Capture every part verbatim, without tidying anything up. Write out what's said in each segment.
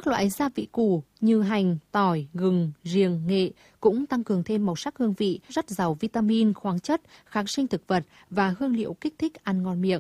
Các loại gia vị củ như hành, tỏi, gừng, riềng, nghệ cũng tăng cường thêm màu sắc hương vị, rất giàu vitamin, khoáng chất, kháng sinh thực vật và hương liệu kích thích ăn ngon miệng.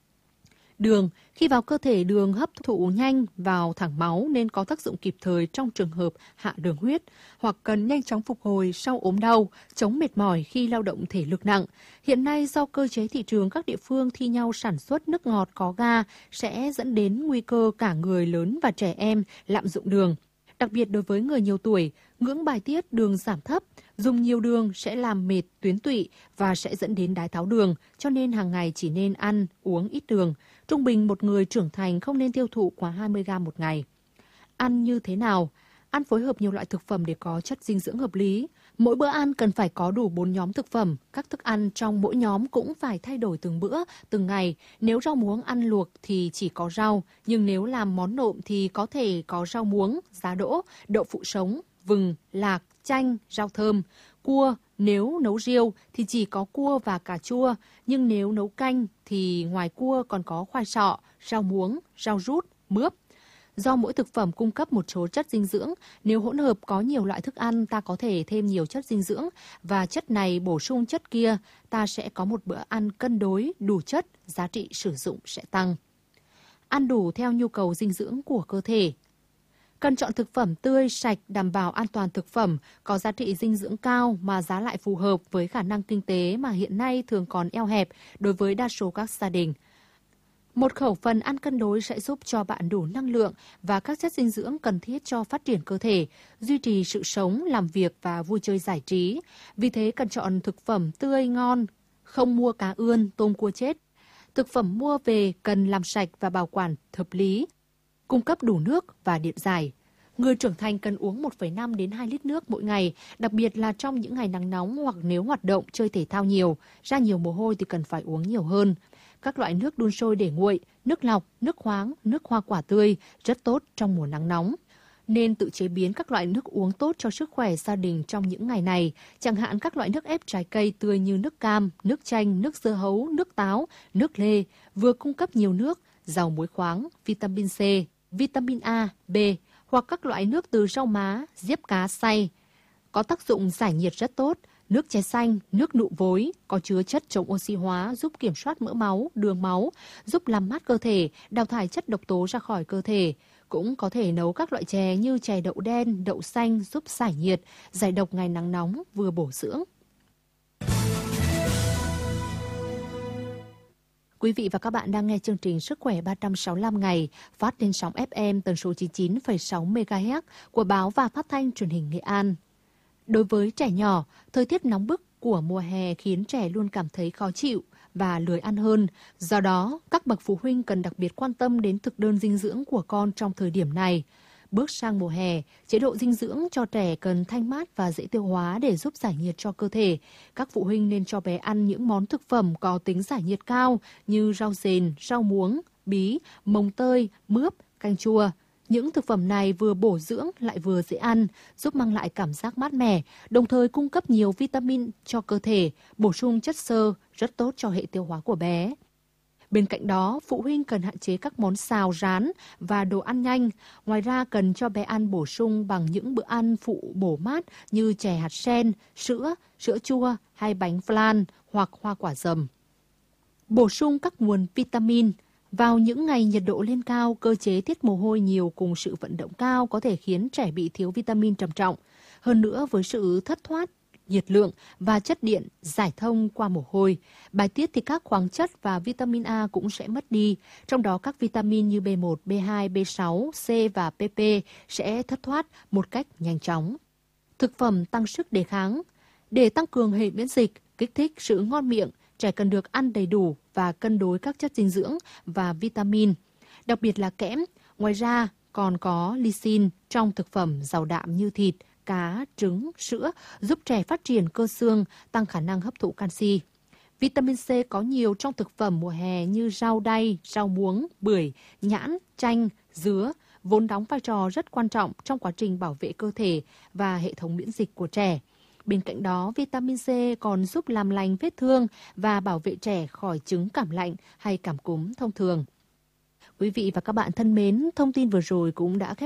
Đường, khi vào cơ thể đường hấp thụ nhanh vào thẳng máu nên có tác dụng kịp thời trong trường hợp hạ đường huyết hoặc cần nhanh chóng phục hồi sau ốm đau, chống mệt mỏi khi lao động thể lực nặng. Hiện nay do cơ chế thị trường các địa phương thi nhau sản xuất nước ngọt có ga sẽ dẫn đến nguy cơ cả người lớn và trẻ em lạm dụng đường. Đặc biệt đối với người nhiều tuổi, ngưỡng bài tiết đường giảm thấp, dùng nhiều đường sẽ làm mệt tuyến tụy và sẽ dẫn đến đái tháo đường, cho nên hàng ngày chỉ nên ăn, uống ít đường. Trung bình một người trưởng thành không nên tiêu thụ quá hai mươi gam một ngày. Ăn như thế nào? Ăn phối hợp nhiều loại thực phẩm để có chất dinh dưỡng hợp lý. Mỗi bữa ăn cần phải có đủ bốn nhóm thực phẩm. Các thức ăn trong mỗi nhóm cũng phải thay đổi từng bữa, từng ngày. Nếu rau muống ăn luộc thì chỉ có rau, nhưng nếu làm món nộm thì có thể có rau muống, giá đỗ, đậu phụ sống, vừng, lạc, chanh, rau thơm. Cua, nếu nấu riêu thì chỉ có cua và cà chua, nhưng nếu nấu canh thì ngoài cua còn có khoai sọ, rau muống, rau rút, mướp. Do mỗi thực phẩm cung cấp một số chất dinh dưỡng, nếu hỗn hợp có nhiều loại thức ăn ta có thể thêm nhiều chất dinh dưỡng và chất này bổ sung chất kia, ta sẽ có một bữa ăn cân đối, đủ chất, giá trị sử dụng sẽ tăng. Ăn đủ theo nhu cầu dinh dưỡng của cơ thể. Cần chọn thực phẩm tươi, sạch, đảm bảo an toàn thực phẩm, có giá trị dinh dưỡng cao mà giá lại phù hợp với khả năng kinh tế mà hiện nay thường còn eo hẹp đối với đa số các gia đình. Một khẩu phần ăn cân đối sẽ giúp cho bạn đủ năng lượng và các chất dinh dưỡng cần thiết cho phát triển cơ thể, duy trì sự sống, làm việc và vui chơi giải trí. Vì thế cần chọn thực phẩm tươi ngon, không mua cá ươn, tôm cua chết. Thực phẩm mua về cần làm sạch và bảo quản hợp lý, cung cấp đủ nước và điện giải. Người trưởng thành cần uống một phẩy năm đến hai lít nước mỗi ngày, đặc biệt là trong những ngày nắng nóng hoặc nếu hoạt động chơi thể thao nhiều, ra nhiều mồ hôi thì cần phải uống nhiều hơn. Các loại nước đun sôi để nguội, nước lọc, nước khoáng, nước hoa quả tươi rất tốt trong mùa nắng nóng. Nên tự chế biến các loại nước uống tốt cho sức khỏe gia đình trong những ngày này, chẳng hạn các loại nước ép trái cây tươi như nước cam, nước chanh, nước dưa hấu, nước táo, nước lê, vừa cung cấp nhiều nước, giàu muối khoáng, vitamin C, vitamin A, B, hoặc các loại nước từ rau má, diếp cá xay. Có tác dụng giải nhiệt rất tốt. Nước trái xanh, nước nụ vối có chứa chất chống oxy hóa giúp kiểm soát mỡ máu, đường máu, giúp làm mát cơ thể, đào thải chất độc tố ra khỏi cơ thể. Cũng có thể nấu các loại chè như chè đậu đen, đậu xanh giúp giải nhiệt, giải độc ngày nắng nóng, vừa bổ dưỡng. Quý vị và các bạn đang nghe chương trình Sức khỏe ba trăm sáu mươi lăm ngày phát trên sóng ép em tần số chín mươi chín phẩy sáu mê ga héc của báo và phát thanh truyền hình Nghệ An. Đối với trẻ nhỏ, thời tiết nóng bức của mùa hè khiến trẻ luôn cảm thấy khó chịu và lười ăn hơn. Do đó, các bậc phụ huynh cần đặc biệt quan tâm đến thực đơn dinh dưỡng của con trong thời điểm này. Bước sang mùa hè, chế độ dinh dưỡng cho trẻ cần thanh mát và dễ tiêu hóa để giúp giải nhiệt cho cơ thể. Các phụ huynh nên cho bé ăn những món thực phẩm có tính giải nhiệt cao như rau dền, rau muống, bí, mồng tơi, mướp, canh chua. Những thực phẩm này vừa bổ dưỡng lại vừa dễ ăn, giúp mang lại cảm giác mát mẻ, đồng thời cung cấp nhiều vitamin cho cơ thể, bổ sung chất xơ, rất tốt cho hệ tiêu hóa của bé. Bên cạnh đó, phụ huynh cần hạn chế các món xào rán và đồ ăn nhanh. Ngoài ra cần cho bé ăn bổ sung bằng những bữa ăn phụ bổ mát như chè hạt sen, sữa, sữa chua hay bánh flan hoặc hoa quả dầm. Bổ sung các nguồn vitamin. Vào những ngày nhiệt độ lên cao, cơ chế tiết mồ hôi nhiều cùng sự vận động cao có thể khiến trẻ bị thiếu vitamin trầm trọng. Hơn nữa với sự thất thoát nhiệt lượng và chất điện giải thông qua mồ hôi, bài tiết thì các khoáng chất và vitamin A cũng sẽ mất đi, trong đó các vitamin như B một, B hai, B sáu, C và pê pê sẽ thất thoát một cách nhanh chóng. Thực phẩm tăng sức đề kháng. Để tăng cường hệ miễn dịch, kích thích sự ngon miệng, trẻ cần được ăn đầy đủ và cân đối các chất dinh dưỡng và vitamin, đặc biệt là kẽm. Ngoài ra còn có lysine trong thực phẩm giàu đạm như thịt, cá, trứng, sữa, giúp trẻ phát triển cơ xương, tăng khả năng hấp thụ canxi. Vitamin C có nhiều trong thực phẩm mùa hè như rau đay, rau muống, bưởi, nhãn, chanh, dứa, vốn đóng vai trò rất quan trọng trong quá trình bảo vệ cơ thể và hệ thống miễn dịch của trẻ. Bên cạnh đó, vitamin C còn giúp làm lành vết thương và bảo vệ trẻ khỏi chứng cảm lạnh hay cảm cúm thông thường. Quý vị và các bạn thân mến, thông tin vừa rồi cũng đã khép